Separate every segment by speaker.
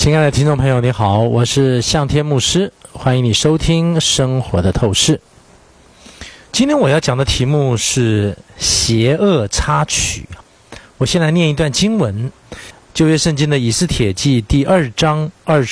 Speaker 1: 亲爱的听众朋友，你好，我是向天牧师，欢迎你收听生活的透视。今天我要讲的题目是邪恶插曲。我先来念一段经文，旧约圣经的以斯帖记第2章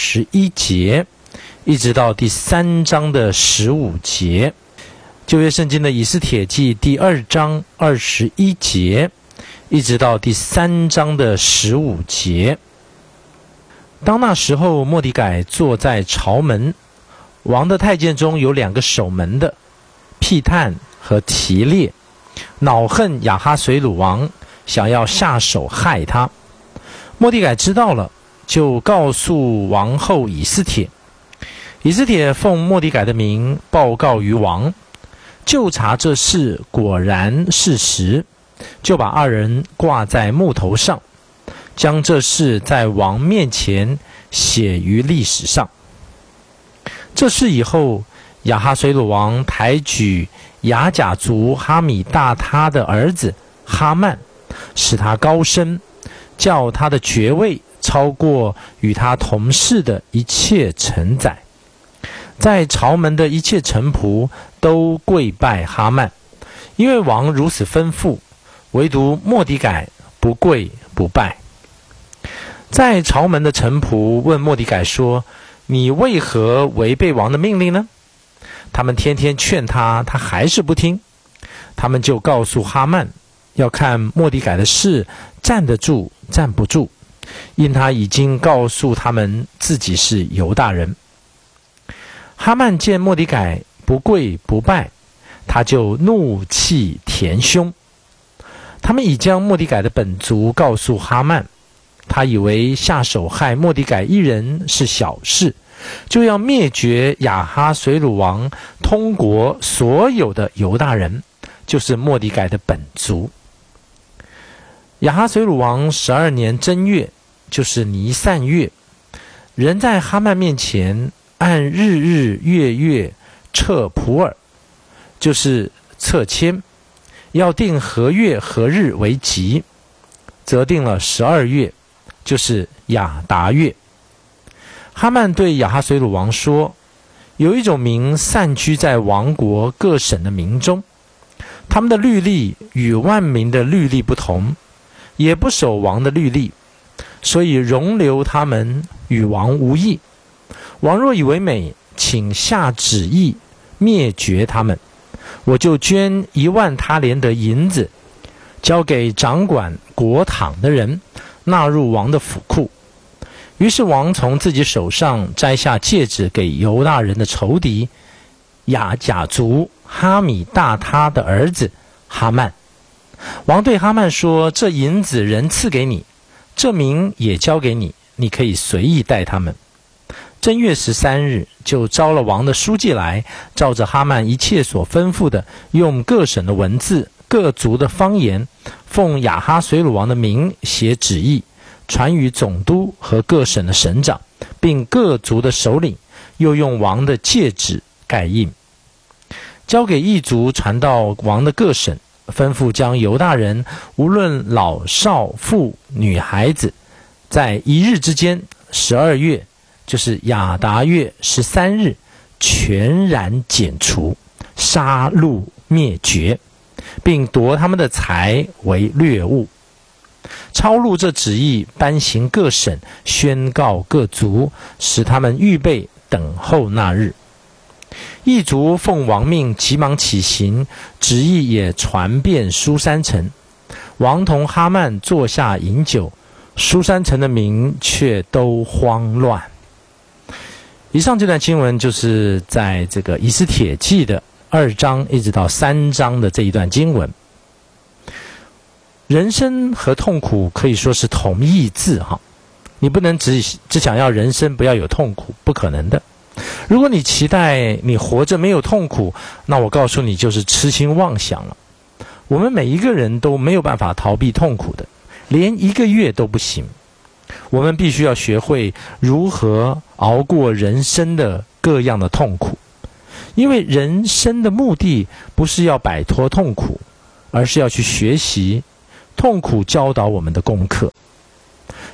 Speaker 1: 21节一直到第3章的15节。旧约圣经的以斯帖记第2章21节一直到第3章的15节。当那时候，末底改坐在朝门，王的太监中有2个守门的，辟探和提列，恼恨亚哈随鲁王，想要下手害他。末底改知道了，就告诉王后以斯帖。以斯帖奉末底改的名报告于王，就查这事果然事实，就把2人挂在木头上，将这事在王面前写于历史上。这事以后，亚哈随鲁王抬举亚甲族哈米大他的儿子哈曼，使他高升，叫他的爵位超过与他同事的一切臣宰。在朝门的一切臣仆都跪拜哈曼，因为王如此吩咐，唯独末底改不跪不拜。在朝门的臣仆问末底改说：“你为何违背王的命令呢？”他们天天劝他，他还是不听。他们就告诉哈曼，要看末底改的事站得住站不住，因他已经告诉他们自己是犹大人。哈曼见末底改不跪不拜，他就怒气填胸。他们已将末底改的本族告诉哈曼，他以为下手害末底改一人是小事，就要灭绝亚哈随鲁王通国所有的犹大人，就是末底改的本族。亚哈随鲁王12年正月，就是尼散月，人在哈曼面前按日日月月测普尔，就是测签，要定何月何日为吉，则定了12月，就是亚达月。哈曼对亚哈随鲁王说：“有一种民散居在王国各省的民中，他们的律例与万民的律例不同，也不守王的律例，所以容留他们与王无益。王若以为美，请下旨意灭绝他们，我就捐10000他连得银子，交给掌管国帑的人，纳入王的府库。”于是王从自己手上摘下戒指，给犹大人的仇敌亚甲族哈米大他的儿子哈曼。王对哈曼说：“这银子人赐给你，这名也交给你，你可以随意待他们。”正月13日，就招了王的书记来，照着哈曼一切所吩咐的，用各省的文字、各族的方言，奉亚哈随鲁王的名写旨意，传与总督和各省的省长，并各族的首领，又用王的戒指盖印，交给异族，传到王的各省，吩咐将犹大人无论老少妇女孩子，在一日之间，12月，就是亚达月13日，全然剪除，杀戮灭绝，并夺他们的财为掠物。抄录这旨意，颁行各省，宣告各族，使他们预备等候那日。异族奉王命，急忙起行，旨意也传遍书珊城。王同哈曼坐下饮酒，书珊城的民却都慌乱。以上这段经文就是在这个以斯帖记的2章一直到3章的这一段经文。人生和痛苦可以说是同义字哈，你不能只想要人生不要有痛苦，不可能的。如果你期待你活着没有痛苦，那我告诉你就是痴心妄想了。我们每一个人都没有办法逃避痛苦的，连1个月都不行。我们必须要学会如何熬过人生的各样的痛苦，因为人生的目的不是要摆脱痛苦，而是要去学习痛苦教导我们的功课。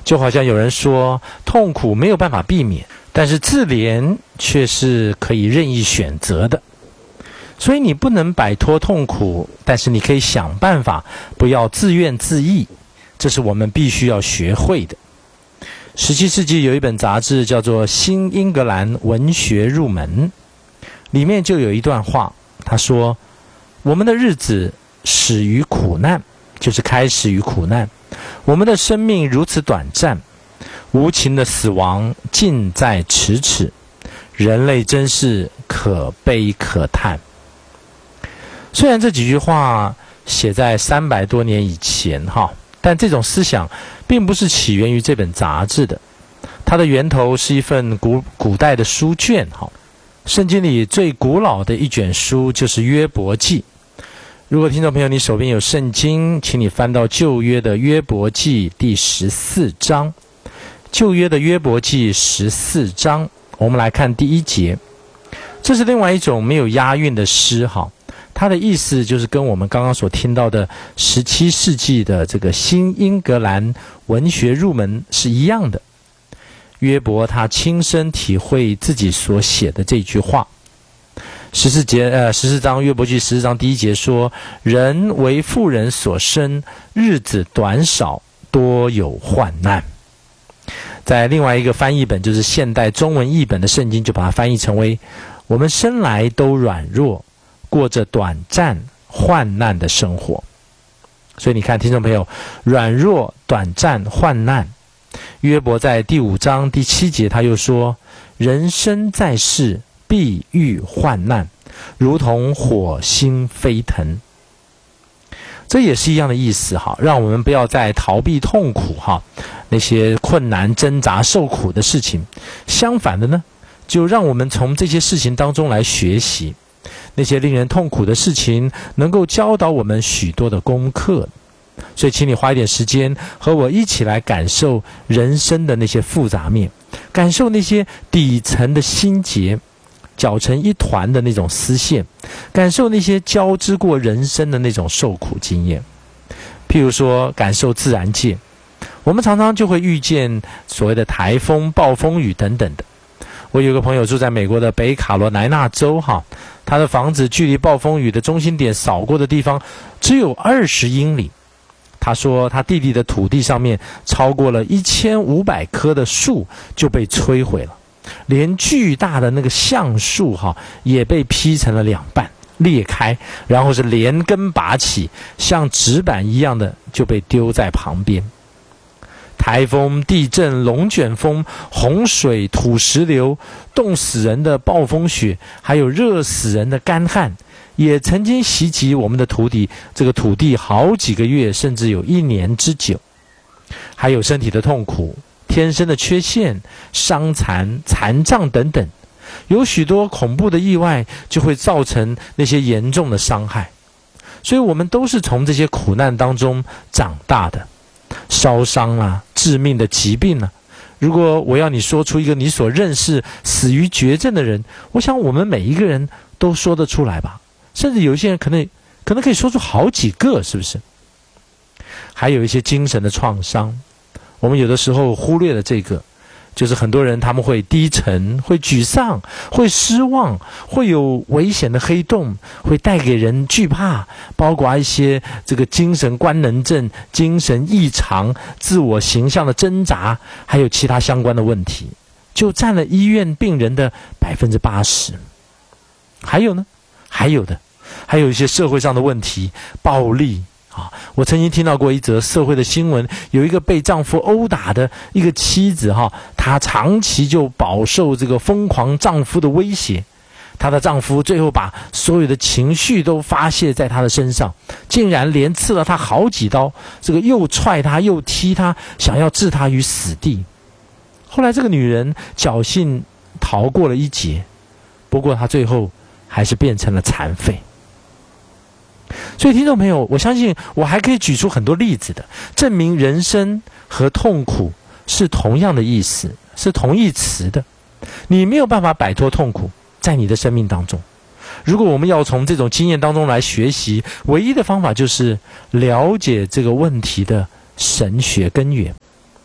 Speaker 1: 就好像有人说，痛苦没有办法避免，但是自怜却是可以任意选择的。所以你不能摆脱痛苦，但是你可以想办法不要自怨自艾，这是我们必须要学会的。17世纪有一本杂志叫做《新英格兰文学入门》，里面就有一段话，他说：我们的日子始于苦难，就是开始于苦难。我们的生命如此短暂，无情的死亡近在咫尺，人类真是可悲可叹。虽然这几句话写在300多年以前但这种思想并不是起源于这本杂志的，它的源头是一份古代的书卷圣经里最古老的一卷书就是约伯记。如果听众朋友你手边有圣经，请你翻到旧约的约伯记第14章。旧约的约伯记14章，我们来看第1节。这是另外一种没有押韵的诗它的意思就是跟我们刚刚所听到的17世纪的这个新英格兰文学入门是一样的。约伯他亲身体会自己所写的这句话。14章约伯记14章第1节说：人为妇人所生，日子短少，多有患难。在另外一个翻译本，就是现代中文译本的圣经，就把它翻译成为：我们生来都软弱，过着短暂患难的生活。所以你看听众朋友，软弱、短暂、患难。约伯在第5章第7节他又说：人生在世，必遇患难，如同火星飞腾。这也是一样的意思让我们不要再逃避痛苦那些困难、挣扎、受苦的事情。相反的呢，就让我们从这些事情当中来学习。那些令人痛苦的事情能够教导我们许多的功课。所以请你花一点时间和我一起来感受人生的那些复杂面，感受那些底层的心结，搅成一团的那种丝线，感受那些交织过人生的那种受苦经验。譬如说感受自然界，我们常常就会遇见所谓的台风、暴风雨等等的。我有个朋友住在美国的北卡罗来纳州他的房子距离暴风雨的中心点扫过的地方只有20英里。他说他弟弟的土地上面超过了1500棵的树就被摧毁了，连巨大的那个橡树也被劈成了2半裂开，然后是连根拔起，像纸板一样的就被丢在旁边。台风、地震、龙卷风、洪水、土石流、冻死人的暴风雪，还有热死人的干旱，也曾经袭击我们的土地，这个土地好几个月，甚至有1年之久。还有身体的痛苦、天生的缺陷、伤残、残障等等，有许多恐怖的意外就会造成那些严重的伤害。所以我们都是从这些苦难当中长大的。烧伤致命的疾病如果我要你说出一个你所认识死于绝症的人，我想我们每一个人都说得出来吧，甚至有一些人可能可以说出好几个，是不是？还有一些精神的创伤，我们有的时候忽略了这个，就是很多人他们会低沉，会沮丧，会失望，会有危险的黑洞，会带给人惧怕，包括一些这个精神官能症、精神异常、自我形象的挣扎，还有其他相关的问题，就占了医院病人的80%。还有呢，还有一些社会上的问题，暴力我曾经听到过一则社会的新闻，有一个被丈夫殴打的一个妻子她长期就饱受这个疯狂丈夫的威胁，她的丈夫最后把所有的情绪都发泄在她的身上，竟然连刺了她好几刀，这个又踹她又踢她，想要置她于死地。后来这个女人侥幸逃过了一劫，不过她最后还是变成了残废。所以听众朋友，我相信我还可以举出很多例子的，证明人生和痛苦是同样的意思，是同义词的。你没有办法摆脱痛苦在你的生命当中。如果我们要从这种经验当中来学习，唯一的方法就是了解这个问题的神学根源。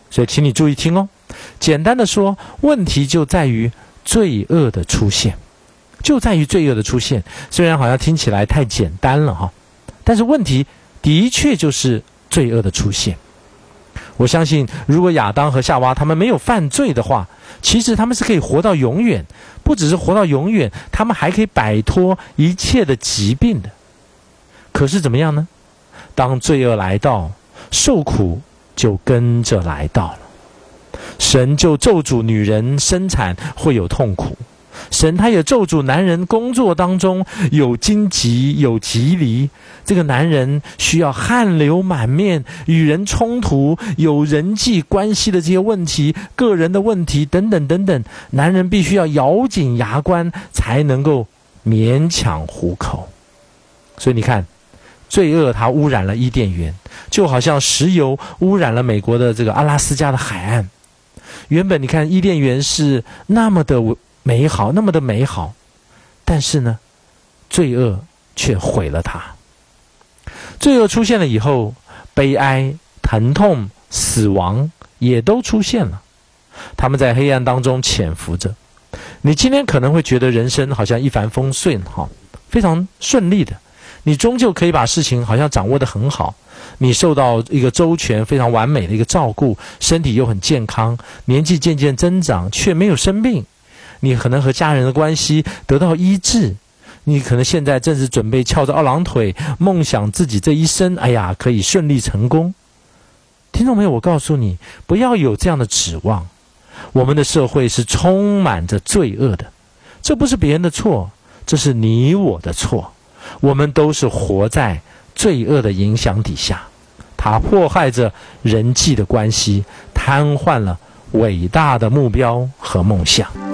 Speaker 1: 所以请你注意听哦。简单的说，问题就在于罪恶的出现，就在于罪恶的出现。虽然好像听起来太简单了哈，但是问题的确就是罪恶的出现。我相信，如果亚当和夏娃他们没有犯罪的话，其实他们是可以活到永远，不只是活到永远，他们还可以摆脱一切的疾病的。可是怎么样呢？当罪恶来到，受苦就跟着来到了。神就咒诅女人生产会有痛苦，神他也咒诅男人工作当中有荆棘有棘藜，这个男人需要汗流满面，与人冲突，有人际关系的这些问题，个人的问题等等等等，男人必须要咬紧牙关才能够勉强糊口。所以你看，罪恶它污染了伊甸园，就好像石油污染了美国的这个阿拉斯加的海岸。原本你看伊甸园是那么的美好，那么的美好，但是呢，罪恶却毁了它。罪恶出现了以后，悲哀、疼痛、死亡也都出现了。他们在黑暗当中潜伏着。你今天可能会觉得人生好像一帆风顺，非常顺利的，你终究可以把事情好像掌握得很好，你受到一个周全非常完美的一个照顾，身体又很健康，年纪渐渐增长却没有生病，你可能和家人的关系得到医治，你可能现在正是准备翘着二郎腿，梦想自己这一生可以顺利成功。听众朋友，我告诉你，不要有这样的指望。我们的社会是充满着罪恶的，这不是别人的错，这是你我的错。我们都是活在罪恶的影响底下，它迫害着人际的关系，瘫痪了伟大的目标和梦想。